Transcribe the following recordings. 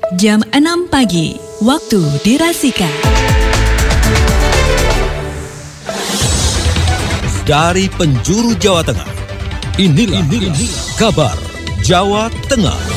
Jam 6 pagi, waktu dirasika. Dari penjuru Jawa Tengah, inilah kabar Jawa Tengah.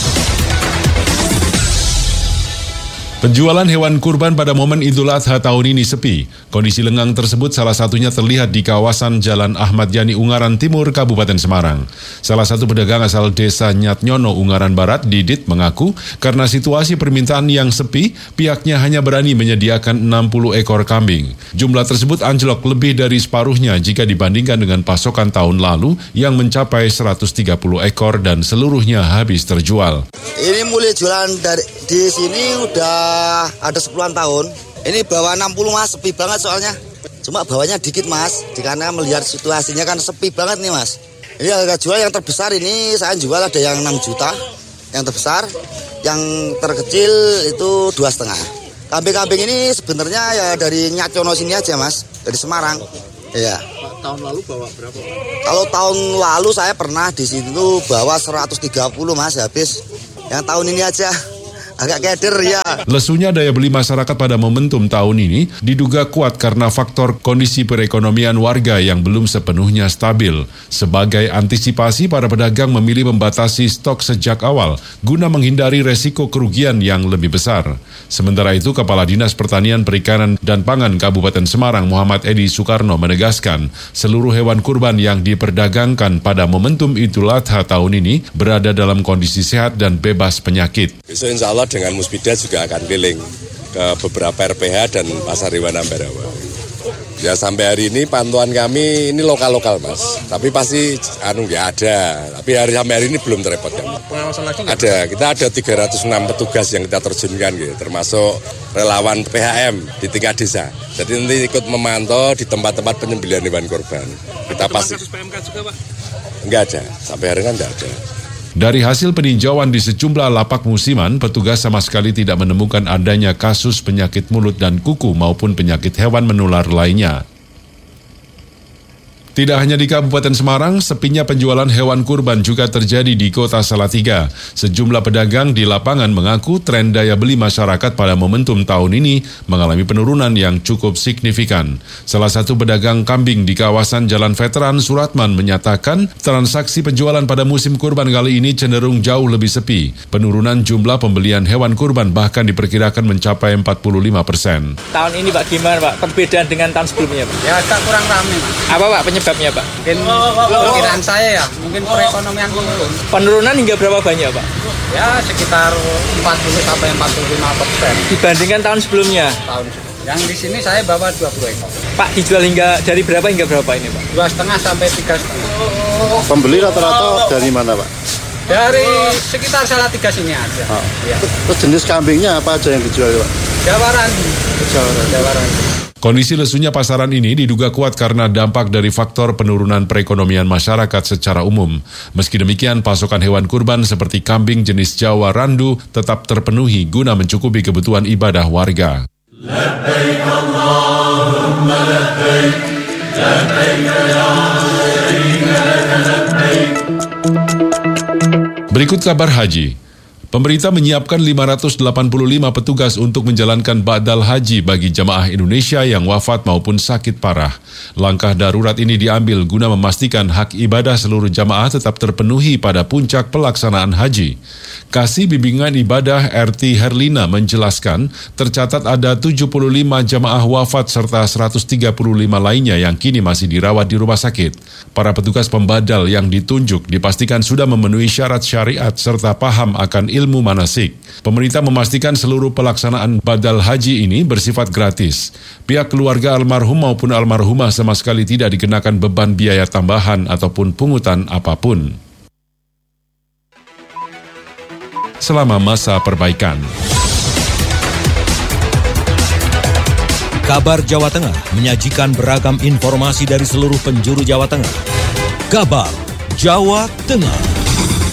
Penjualan hewan kurban pada momen Idul Adha tahun ini sepi. Kondisi lengang tersebut salah satunya terlihat di kawasan Jalan Ahmad Yani Ungaran Timur, Kabupaten Semarang. Salah satu pedagang asal desa Nyatnyono, Ungaran Barat, Didit, mengaku karena situasi permintaan yang sepi, pihaknya hanya berani menyediakan 60 ekor kambing. Jumlah tersebut anjlok lebih dari separuhnya jika dibandingkan dengan pasokan tahun lalu yang mencapai 130 ekor dan seluruhnya habis terjual. Ini mulai jualan di sini udah ada 10-an tahun. Ini bawa 60 mas, sepi banget soalnya. Cuma bawanya dikit mas, karena melihat situasinya kan sepi banget nih mas. Ini harga jual yang terbesar ini saya jual ada yang 6 juta, yang terbesar. Yang terkecil itu 2,5. Kambing-kambing ini sebenarnya ya dari Nyatnyono sini aja mas, dari Semarang. Iya. Tahun lalu bawa berapa? Kalau tahun lalu saya pernah di situ bawa 130 mas, habis. Yang tahun ini aja agak keder ya. Lesunya daya beli masyarakat pada momentum tahun ini diduga kuat karena faktor kondisi perekonomian warga yang belum sepenuhnya stabil. Sebagai antisipasi, para pedagang memilih membatasi stok sejak awal guna menghindari resiko kerugian yang lebih besar. Sementara itu, Kepala Dinas Pertanian, Perikanan, dan Pangan Kabupaten Semarang Muhammad Edi Soekarno menegaskan seluruh hewan kurban yang diperdagangkan pada momentum Idul Adha tahun ini berada dalam kondisi sehat dan bebas penyakit. Besok insya Allah dengan Musbida juga akan keliling ke beberapa RPH dan Pasar Hewan Ambarawa. Ya sampai hari ini pantauan kami ini lokal-lokal mas, tapi pasti nggak ada. Tapi sampai hari ini belum terrepot kami. Pengawasan lagi ada, kita ada 306 petugas yang kita terjunkan gitu, termasuk relawan PHM di tingkat desa. Jadi nanti ikut memantau di tempat-tempat penyembelihan hewan kurban. Kita pasti. Kasus PMK juga pak? Nggak ada, sampai hari ini nggak ada. Dari hasil peninjauan di sejumlah lapak musiman, petugas sama sekali tidak menemukan adanya kasus penyakit mulut dan kuku maupun penyakit hewan menular lainnya. Tidak hanya di Kabupaten Semarang, sepinya penjualan hewan kurban juga terjadi di Kota Salatiga. Sejumlah pedagang di lapangan mengaku tren daya beli masyarakat pada momentum tahun ini mengalami penurunan yang cukup signifikan. Salah satu pedagang kambing di kawasan Jalan Veteran Suratman menyatakan transaksi penjualan pada musim kurban kali ini cenderung jauh lebih sepi. Penurunan jumlah pembelian hewan kurban bahkan diperkirakan mencapai 45%. Tahun ini Pak gimana Pak? Perbedaan dengan tahun sebelumnya Pak? Ya agak kurang ramai. Apa Pak penyebabnya Pak? Mungkin perkiraan saya ya, mungkin perekonomian menurun. Penurunan hingga berapa banyak Pak? Ya sekitar 40-45% dibandingkan tahun sebelumnya. Yang di sini saya bawa 20 ekor. Pak dijual dari berapa hingga berapa ini Pak? 2,5 sampai 3,5. Pembeli rata-rata dari mana Pak? Dari sekitar Salatiga sini aja. Ya. Terus jenis kambingnya apa aja yang dijual Pak? Jawaran. Kondisi lesunya pasaran ini diduga kuat karena dampak dari faktor penurunan perekonomian masyarakat secara umum. Meski demikian, pasokan hewan kurban seperti kambing jenis Jawa Randu tetap terpenuhi guna mencukupi kebutuhan ibadah warga. Labbaik Allahumma labbaik, labbaik la syarika laka labbaik. Berikut kabar haji. Pemerintah menyiapkan 585 petugas untuk menjalankan ba'dal haji bagi jamaah Indonesia yang wafat maupun sakit parah. Langkah darurat ini diambil guna memastikan hak ibadah seluruh jamaah tetap terpenuhi pada puncak pelaksanaan haji. Kasih Bimbingan Ibadah RT Herlina menjelaskan, tercatat ada 75 jamaah wafat serta 135 lainnya yang kini masih dirawat di rumah sakit. Para petugas pembadal yang ditunjuk dipastikan sudah memenuhi syarat syariat serta paham akan ilmu manasik. Pemerintah memastikan seluruh pelaksanaan badal haji ini bersifat gratis. Pihak keluarga almarhum maupun almarhumah sama sekali tidak dikenakan beban biaya tambahan ataupun pungutan apapun selama masa perbaikan. Kabar Jawa Tengah menyajikan beragam informasi dari seluruh penjuru Jawa Tengah. Kabar Jawa Tengah.